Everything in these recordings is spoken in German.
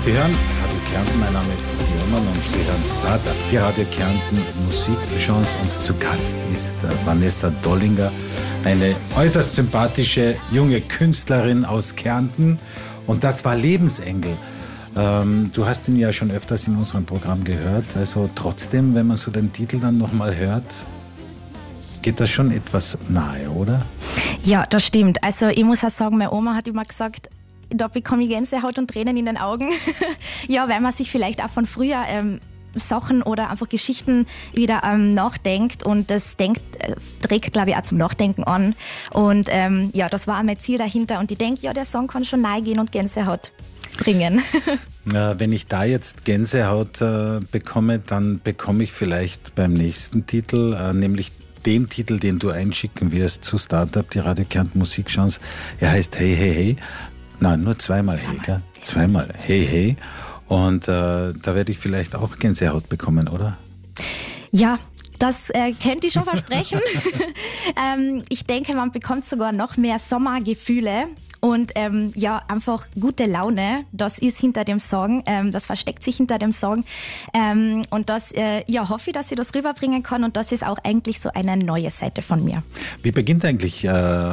Sie hören Radio Kärnten, mein Name ist Rudi Ullmann und Sie hören Startup, die Radio Kärnten Musikchance, und zu Gast ist Vanessa Dollinger, eine äußerst sympathische junge Künstlerin aus Kärnten, und das war Lebensengel. Du hast ihn ja schon öfters in unserem Programm gehört, also trotzdem, wenn man so den Titel dann nochmal hört, geht das schon etwas nahe, oder? Ja, das stimmt. Also ich muss auch sagen, meine Oma hat immer gesagt, da bekomme ich Gänsehaut und Tränen in den Augen. Ja, weil man sich vielleicht auch von früher Sachen oder einfach Geschichten wieder nachdenkt, und das trägt, glaube ich, auch zum Nachdenken an. Und ja, das war auch mein Ziel dahinter, und ich denke, ja, der Song kann schon nahe gehen und Gänsehaut bringen. Wenn ich da jetzt Gänsehaut bekomme, dann bekomme ich vielleicht beim nächsten Titel, nämlich den Titel, den du einschicken wirst zu Startup, die Radio Kärnten Musikchance. Er heißt Hey, Hey, Hey. Nein, nur zweimal Hey, gell? Zweimal Hey, Hey. Und da werde ich vielleicht auch Gänsehaut bekommen, oder? Ja, das könnte ich schon versprechen. Ich denke, man bekommt sogar noch mehr Sommergefühle und ja, einfach gute Laune. Das ist hinter dem Song, das versteckt sich hinter dem Song. Und das ja, hoffe ich, dass ich das rüberbringen kann, und das ist auch eigentlich so eine neue Seite von mir. Wie beginnt eigentlich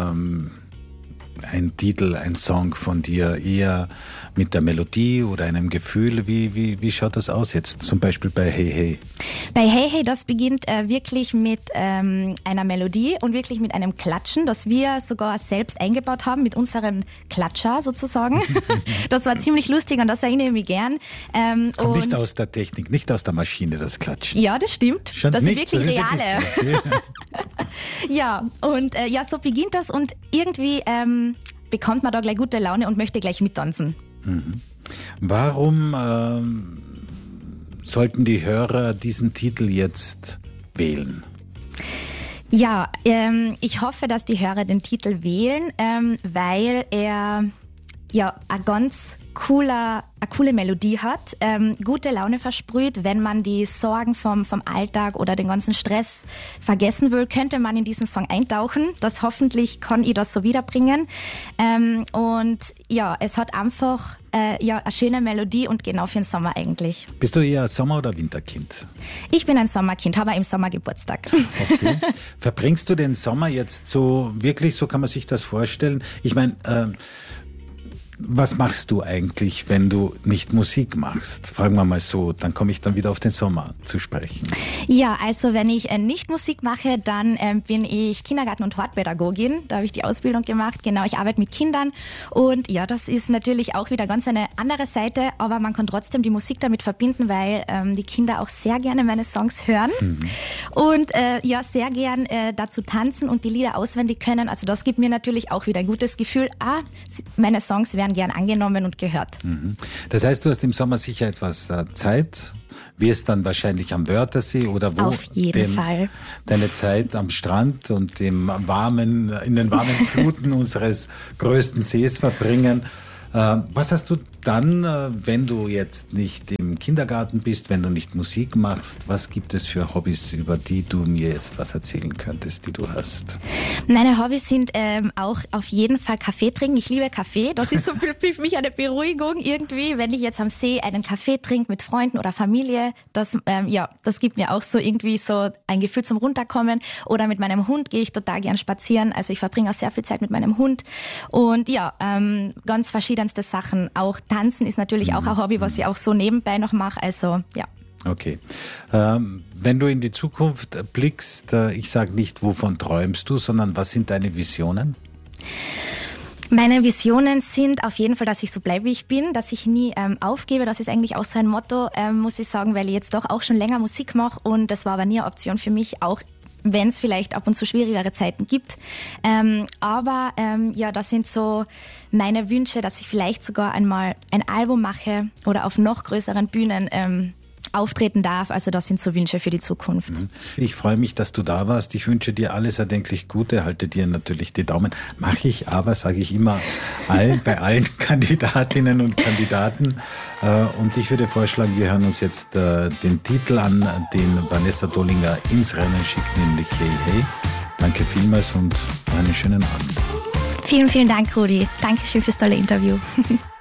ein Titel, ein Song von dir? Eher mit der Melodie oder einem Gefühl? Wie schaut das aus jetzt, zum Beispiel bei Hey Hey? Bei Hey Hey, das beginnt wirklich mit einer Melodie und wirklich mit einem Klatschen, das wir sogar selbst eingebaut haben mit unseren Klatscher sozusagen. Das war ziemlich lustig, und das erinnere ich mich gern. Kommt nicht aus der Technik, nicht aus der Maschine, das Klatschen. Ja, das stimmt. Schon das nicht, sind wirklich reale. Ja, und ja, so beginnt das, und irgendwie bekommt man da gleich gute Laune und möchte gleich mittanzen. Mhm. Warum sollten die Hörer diesen Titel jetzt wählen? Ja, ich hoffe, dass die Hörer den Titel wählen, weil er ja eine coole Melodie hat, gute Laune versprüht. Wenn man die Sorgen vom Alltag oder den ganzen Stress vergessen will, könnte man in diesen Song eintauchen. Das hoffentlich kann ich das so wiederbringen. Und ja, es hat einfach ja, eine schöne Melodie und genau für den Sommer eigentlich. Bist du eher Sommer- oder Winterkind? Ich bin ein Sommerkind, habe im Sommer Geburtstag. Okay. Verbringst du den Sommer jetzt so, wirklich, so kann man sich das vorstellen? Ich meine, was machst du eigentlich, wenn du nicht Musik machst? Fragen wir mal so, dann komme ich dann wieder auf den Sommer zu sprechen. Ja, also wenn ich nicht Musik mache, dann bin ich Kindergarten- und Hortpädagogin. Da habe ich die Ausbildung gemacht. Genau, ich arbeite mit Kindern. Und ja, das ist natürlich auch wieder ganz eine andere Seite, aber man kann trotzdem die Musik damit verbinden, weil die Kinder auch sehr gerne meine Songs hören. Und ja, sehr gern dazu tanzen und die Lieder auswendig können. Also das gibt mir natürlich auch wieder ein gutes Gefühl. Meine Songs werden gern angenommen und gehört. Das heißt, du hast im Sommer sicher etwas Zeit, wirst dann wahrscheinlich am Wörthersee oder wo auf jeden Fall deine Zeit am Strand und in den warmen Fluten unseres größten Sees verbringen. Was hast du dann, wenn du jetzt nicht im Kindergarten bist, wenn du nicht Musik machst, was gibt es für Hobbys, über die du mir jetzt was erzählen könntest, die du hast? Meine Hobbys sind auch auf jeden Fall Kaffee trinken. Ich liebe Kaffee. Das ist so für mich eine Beruhigung irgendwie, wenn ich jetzt am See einen Kaffee trinke mit Freunden oder Familie. Das gibt mir auch so irgendwie so ein Gefühl zum Runterkommen. Oder mit meinem Hund gehe ich total gern spazieren. Also ich verbringe auch sehr viel Zeit mit meinem Hund. Und ja, ganz verschiedene Sachen. Auch Tanzen ist natürlich auch ein Hobby, was ich auch so nebenbei noch mache. Also, ja. Okay. Wenn du in die Zukunft blickst, ich sage nicht, wovon träumst du, sondern was sind deine Visionen? Meine Visionen sind auf jeden Fall, dass ich so bleibe, wie ich bin, dass ich nie aufgebe. Das ist eigentlich auch so ein Motto, muss ich sagen, weil ich jetzt doch auch schon länger Musik mache, und das war aber nie eine Option für mich, auch wenn es vielleicht ab und zu schwierigere Zeiten gibt. Aber ja, das sind so meine Wünsche, dass ich vielleicht sogar einmal ein Album mache oder auf noch größeren Bühnen auftreten darf. Also das sind so Wünsche für die Zukunft. Ich freue mich, dass du da warst. Ich wünsche dir alles erdenklich Gute, halte dir natürlich die Daumen. Mache ich aber, sage ich immer, bei allen Kandidatinnen und Kandidaten. Und ich würde vorschlagen, wir hören uns jetzt den Titel an, den Vanessa Dollinger ins Rennen schickt, nämlich Hey Hey. Danke vielmals und einen schönen Abend. Vielen, vielen Dank, Rudi. Dankeschön fürs tolle Interview.